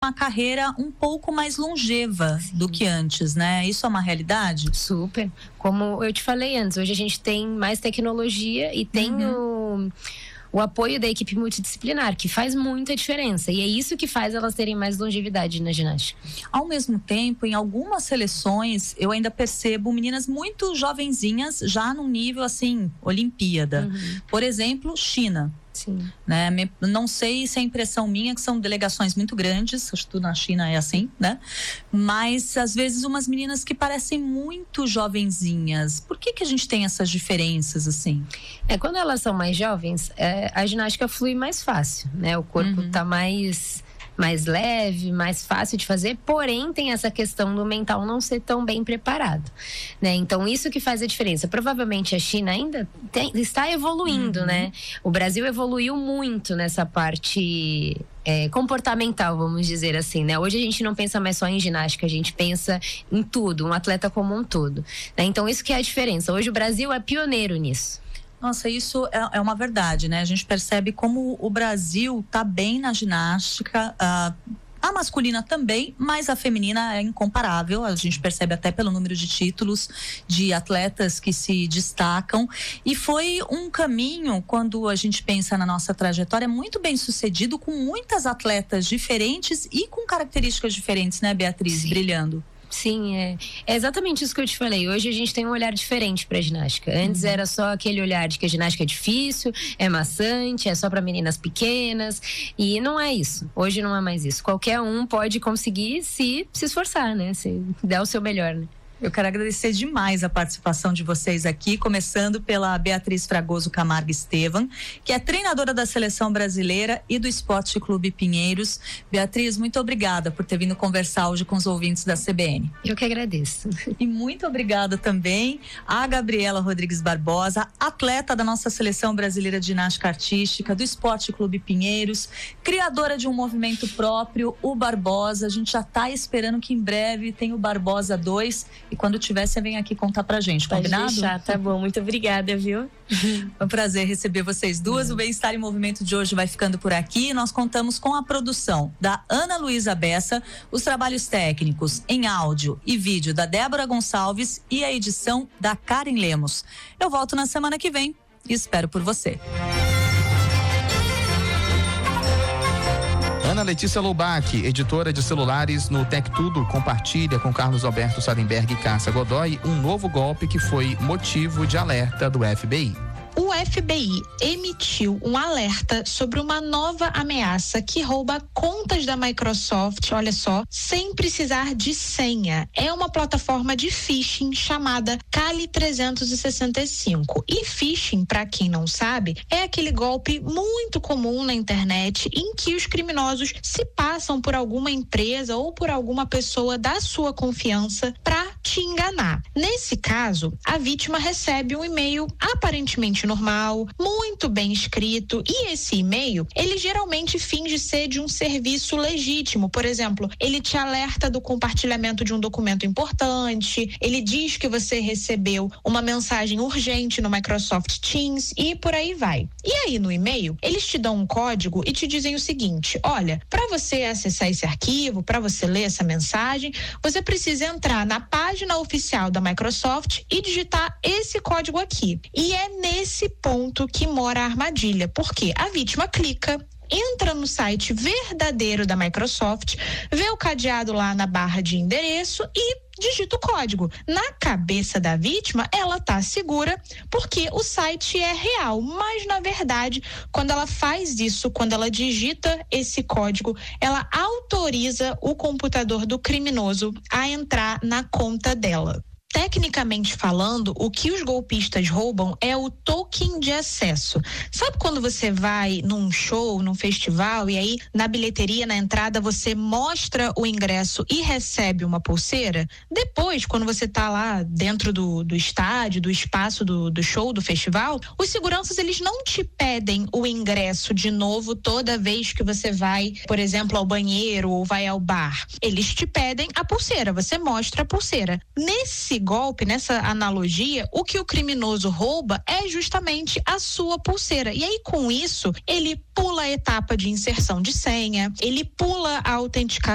uma carreira um pouco mais longeva do que antes, né? Isso é uma realidade? Super. Como eu te falei antes, hoje a gente tem mais tecnologia e tem o apoio da equipe multidisciplinar, que faz muita diferença. E é isso que faz elas terem mais longevidade na ginástica. Ao mesmo tempo, em algumas seleções, eu ainda percebo meninas muito jovenzinhas, já num nível, assim, Olimpíada. Por exemplo, China. Sim. Né? Não sei se é impressão minha, que são delegações muito grandes, acho que tudo na China é assim, né? Mas às vezes umas meninas que parecem muito jovenzinhas. Por que a gente tem essas diferenças assim? Quando elas são mais jovens, a ginástica flui mais fácil, né? O corpo tá mais leve, mais fácil de fazer, porém tem essa questão do mental não ser tão bem preparado, né? Então isso que faz a diferença. Provavelmente a China ainda está evoluindo, né? O Brasil evoluiu muito nessa parte comportamental, vamos dizer assim, né? Hoje a gente não pensa mais só em ginástica, a gente pensa em tudo, um atleta como um todo, né? Então isso que é a diferença. Hoje o Brasil é pioneiro nisso. Nossa, isso é uma verdade, né? A gente percebe como o Brasil tá bem na ginástica, a masculina também, mas a feminina é incomparável. A gente percebe até pelo número de títulos de atletas que se destacam. E foi um caminho, quando a gente pensa na nossa trajetória, muito bem sucedido, com muitas atletas diferentes e com características diferentes, né, Beatriz? Sim. Brilhando. Sim, é exatamente isso que eu te falei. Hoje a gente tem um olhar diferente para a ginástica. Antes era só aquele olhar de que a ginástica é difícil, é maçante, é só para meninas pequenas, e não é isso. Hoje não é mais isso. Qualquer um pode conseguir se esforçar, né? Se der o seu melhor, né? Eu quero agradecer demais a participação de vocês aqui, começando pela Beatriz Fragoso Camargo Estevam, que é treinadora da Seleção Brasileira e do Esporte Clube Pinheiros. Beatriz, muito obrigada por ter vindo conversar hoje com os ouvintes da CBN. Eu que agradeço. E muito obrigada também a Gabriela Rodrigues Barbosa, atleta da nossa Seleção Brasileira de Ginástica Artística, do Esporte Clube Pinheiros, criadora de um movimento próprio, o Barbosa. A gente já está esperando que em breve tenha o Barbosa 2. E quando tiver, você vem aqui contar pra gente, combinado? Pode deixar, tá bom. Muito obrigada, viu? É um prazer receber vocês duas. O Bem-Estar em Movimento de hoje vai ficando por aqui. Nós contamos com a produção da Ana Luísa Bessa, os trabalhos técnicos em áudio e vídeo da Débora Gonçalves e a edição da Karen Lemos. Eu volto na semana que vem e espero por você. Ana Letícia Loubach, editora de celulares no Tec Tudo, compartilha com Carlos Alberto Sadenberg e Cássia Godoy um novo golpe que foi motivo de alerta do FBI. O FBI emitiu um alerta sobre uma nova ameaça que rouba contas da Microsoft, olha só, sem precisar de senha. É uma plataforma de phishing chamada Kali 365. E phishing, para quem não sabe, é aquele golpe muito comum na internet em que os criminosos se passam por alguma empresa ou por alguma pessoa da sua confiança para te enganar. Nesse caso, a vítima recebe um e-mail aparentemente normal, muito bem escrito, e esse e-mail, ele geralmente finge ser de um serviço legítimo. Por exemplo, ele te alerta do compartilhamento de um documento importante, ele diz que você recebeu uma mensagem urgente no Microsoft Teams e por aí vai. E aí no e-mail, eles te dão um código e te dizem o seguinte: olha, para você acessar esse arquivo, para você ler essa mensagem, você precisa entrar na página oficial da Microsoft e digitar esse código aqui. E é nesse ponto que mora a armadilha, porque a vítima clica, entra no site verdadeiro da Microsoft, vê o cadeado lá na barra de endereço e digita o código. Na cabeça da vítima, ela tá segura porque o site é real, mas na verdade, quando ela faz isso, quando ela digita esse código, ela autoriza o computador do criminoso a entrar na conta dela. Tecnicamente falando, o que os golpistas roubam é o token de acesso. Sabe quando você vai num show, num festival, e aí na bilheteria, na entrada, você mostra o ingresso e recebe uma pulseira? Depois, quando você tá lá dentro do estádio, do espaço do show, do festival, os seguranças, eles não te pedem o ingresso de novo toda vez que você vai, por exemplo, ao banheiro ou vai ao bar. Eles te pedem a pulseira, você mostra a pulseira. Nesse golpe, nessa analogia, o que o criminoso rouba é justamente a sua pulseira. E aí, com isso, ele pula a etapa de inserção de senha, ele pula a autenticação